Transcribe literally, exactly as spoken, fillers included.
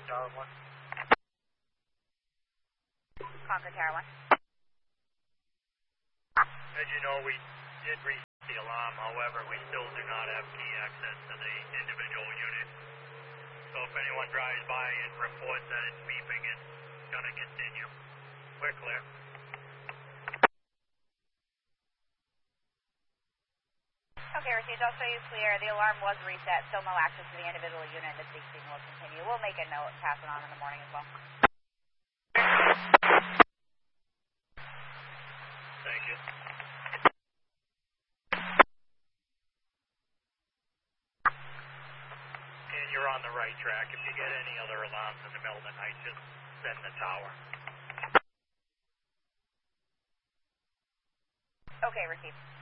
Tower one. Concord Tower one. As you know, we did reach the alarm, however, we still do not have key access to the individual unit. So if anyone drives by and reports that it's beeping, it's going to continue. We're clear. Okay, received. I'll show you clear. The alarm was reset. Still no access to the individual unit. The beeping will continue. We'll make a note and pass it on in the morning as well. Thank you. And you're on the right track. If you get any other alarms in the middle of the night, just send the tower. Okay, received.